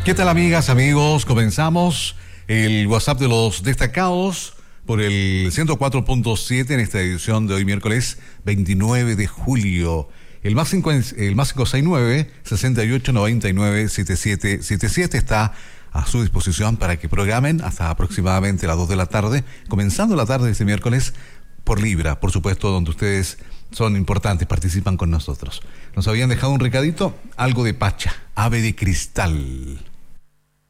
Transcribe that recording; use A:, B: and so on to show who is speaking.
A: ¿Qué tal, amigas, amigos? Comenzamos el WhatsApp de los destacados por el 104.7 en esta edición de hoy miércoles 29 de julio. El más 569-6899-7777 está a su disposición para que programen hasta aproximadamente las 2 de la tarde, comenzando la tarde de este miércoles por Libra, por supuesto, donde ustedes son importantes, participan con nosotros. Nos habían dejado un recadito, algo de Pacha, ave de cristal.